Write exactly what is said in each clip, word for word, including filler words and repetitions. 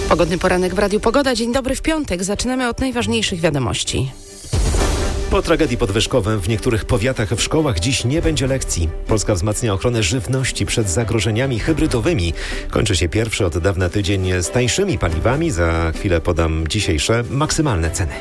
Pogodny poranek w Radiu Pogoda. Dzień dobry w piątek. Zaczynamy od najważniejszych wiadomości. Po tragedii pod Wyszkowem w niektórych powiatach w szkołach dziś nie będzie lekcji. Polska wzmacnia ochronę żywności przed zagrożeniami hybrydowymi. Kończy się pierwszy od dawna tydzień z tańszymi paliwami. Za chwilę podam dzisiejsze maksymalne ceny.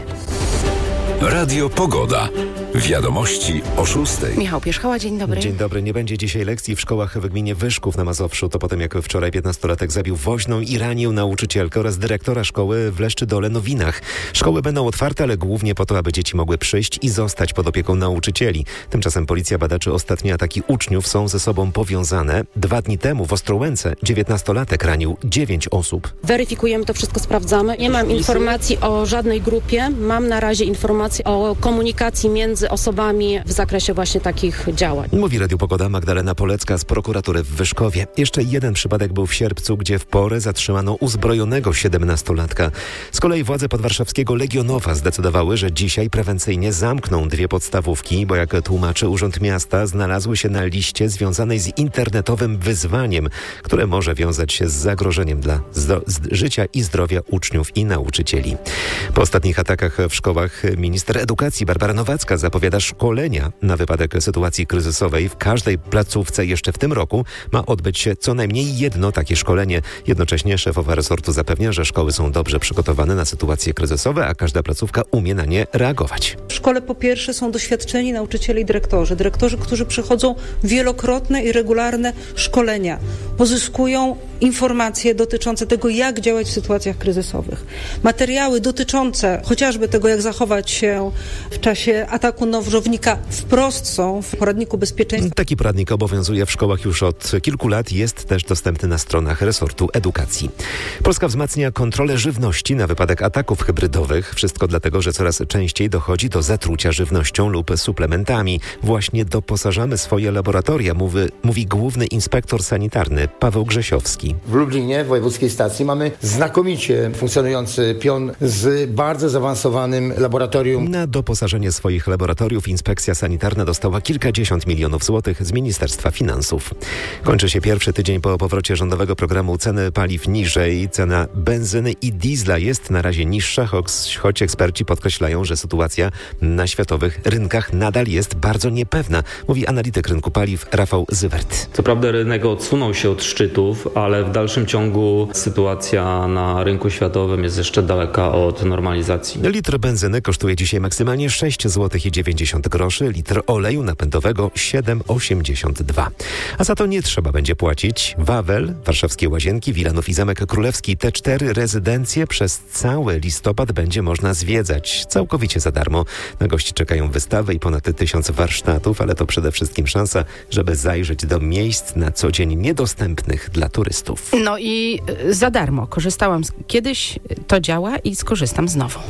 Radio Pogoda. Wiadomości o szóstej. Michał Pierzchała, dzień dobry. Dzień dobry. Nie będzie dzisiaj lekcji w szkołach w gminie Wyszków na Mazowszu. To potem, jak wczoraj piętnastolatek zabił woźną i ranił nauczycielkę oraz dyrektora szkoły w Leszczydole-Nowinach. Szkoły będą otwarte, ale głównie po to, aby dzieci mogły przyjść i zostać pod opieką nauczycieli. Tymczasem policja bada, czy ostatnie ataki uczniów są ze sobą powiązane. Dwa dni temu w Ostrołęce dziewiętnastolatek ranił dziewięć osób. Weryfikujemy to wszystko, sprawdzamy. Nie mam informacji o żadnej grupie. Mam na razie informacje o komunikacji między osobami w zakresie właśnie takich działań. Mówi Radio Pogoda Magdalena Polecka z prokuratury w Wyszkowie. Jeszcze jeden przypadek był w Sierpcu, gdzie w porę zatrzymano uzbrojonego siedemnastolatka. Z kolei władze podwarszawskiego Legionowa zdecydowały, że dzisiaj prewencyjnie zamkną dwie podstawówki, bo jak tłumaczy Urząd Miasta, znalazły się na liście związanej z internetowym wyzwaniem, które może wiązać się z zagrożeniem dla zdro- z życia i zdrowia uczniów i nauczycieli. Po ostatnich atakach w szkołach minister edukacji Barbara Nowacka zapowiada szkolenia na wypadek sytuacji kryzysowej. W każdej placówce jeszcze w tym roku ma odbyć się co najmniej jedno takie szkolenie. Jednocześnie szefowa resortu zapewnia, że szkoły są dobrze przygotowane na sytuacje kryzysowe, a każda placówka umie na nie reagować. W szkole po pierwsze są doświadczeni nauczyciele i dyrektorzy. Dyrektorzy, którzy przechodzą wielokrotne i regularne szkolenia. Pozyskują informacje dotyczące tego, jak działać w sytuacjach kryzysowych. Materiały dotyczące chociażby tego, jak zachować się w czasie ataku nożownika wprost są w poradniku bezpieczeństwa. Taki poradnik obowiązuje w szkołach już od kilku lat. Jest też dostępny na stronach resortu edukacji. Polska wzmacnia kontrolę żywności na wypadek ataków hybrydowych. Wszystko dlatego, że coraz częściej dochodzi do zatrucia żywnością lub suplementami. Właśnie doposażamy swoje laboratoria, mówi, mówi główny inspektor sanitarny Paweł Grzesiowski. W Lublinie, w wojewódzkiej stacji, mamy znakomicie funkcjonujący pion z bardzo zaawansowanym laboratorium. Na doposażenie swoich laboratoriów inspekcja sanitarna dostała kilkadziesiąt milionów złotych z Ministerstwa Finansów. Kończy się pierwszy tydzień po powrocie rządowego programu ceny paliw niżej. Cena benzyny i diesla jest na razie niższa, choć eksperci podkreślają, że sytuacja na światowych rynkach nadal jest bardzo niepewna, mówi analityk rynku paliw Rafał Zywert. Co prawda rynek odsunął się od szczytów, ale w dalszym ciągu sytuacja na rynku światowym jest jeszcze daleka od normalizacji. Litr benzyny kosztuje dzisiaj maksymalnie sześć złotych i dziewięćdziesiąt groszy, litr oleju napędowego siedem osiemdziesiąt dwa. A za to nie trzeba będzie płacić. Wawel, Warszawskie Łazienki, Wilanów i Zamek Królewski, te cztery rezydencje przez cały listopad będzie można zwiedzać całkowicie za darmo. Na gości czekają wystawy i ponad tysiąc warsztatów, ale to przede wszystkim szansa, żeby zajrzeć do miejsc na co dzień niedostępnych dla turystów. No i za darmo. Korzystałam z... kiedyś, to działa i skorzystam znowu.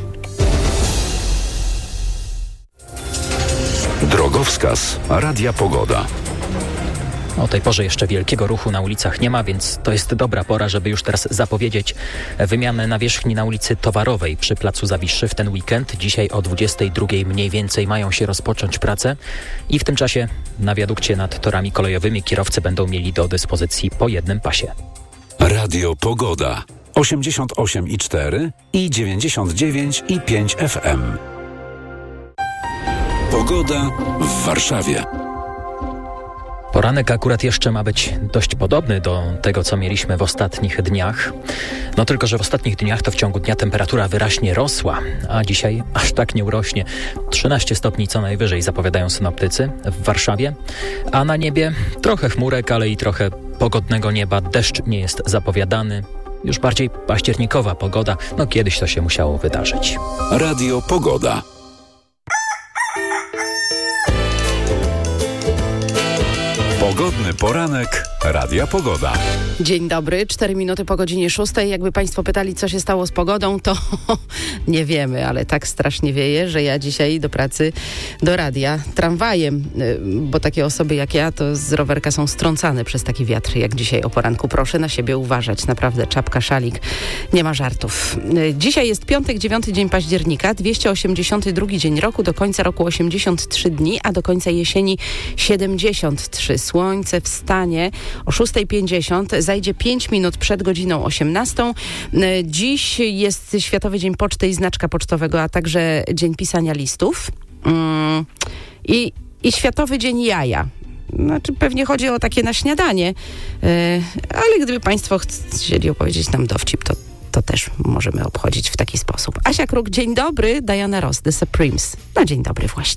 Drogowskaz Radia Pogoda. O tej porze jeszcze wielkiego ruchu na ulicach nie ma, więc to jest dobra pora, żeby już teraz zapowiedzieć wymianę nawierzchni na ulicy Towarowej przy Placu Zawiszy w ten weekend. Dzisiaj o dwudziestej drugiej mniej więcej mają się rozpocząć prace i w tym czasie na wiadukcie nad torami kolejowymi kierowcy będą mieli do dyspozycji po jednym pasie. Radio Pogoda. osiemdziesiąt osiem i cztery i dziewięćdziesiąt dziewięć i pięć F M. Pogoda w Warszawie. Poranek akurat jeszcze ma być dość podobny do tego, co mieliśmy w ostatnich dniach. No tylko, że w ostatnich dniach to w ciągu dnia temperatura wyraźnie rosła, a dzisiaj aż tak nie urośnie. trzynaście stopni co najwyżej zapowiadają synoptycy w Warszawie, a na niebie trochę chmurek, ale i trochę pogodnego nieba. Deszcz nie jest zapowiadany. Już bardziej październikowa pogoda. No kiedyś to się musiało wydarzyć. Radio Pogoda. Pogodny poranek Radia Pogoda. Dzień dobry, cztery minuty po godzinie szóstej. Jakby Państwo pytali, co się stało z pogodą, to nie wiemy, ale tak strasznie wieje, że ja dzisiaj do pracy, do radia tramwajem, bo takie osoby jak ja to z rowerka są strącane przez taki wiatr, jak dzisiaj o poranku. Proszę na siebie uważać, naprawdę czapka, szalik, nie ma żartów. Dzisiaj jest piątek, dziewiąty dzień października, dwieście osiemdziesiąty drugi dzień roku, do końca roku osiemdziesiąt trzy dni, a do końca jesieni siedemdziesiąt trzy. Słońce wstanie o szósta pięćdziesiąt. Zajdzie pięć minut przed godziną osiemnastą. Dziś jest Światowy Dzień Poczty i Znaczka Pocztowego, a także Dzień Pisania Listów. I, i Światowy Dzień Jaja. Znaczy pewnie chodzi o takie na śniadanie, ale gdyby państwo chcieli opowiedzieć nam dowcip, to, to też możemy obchodzić w taki sposób. Asia Kruk, dzień dobry. Diana Ross, The Supremes. No dzień dobry właśnie.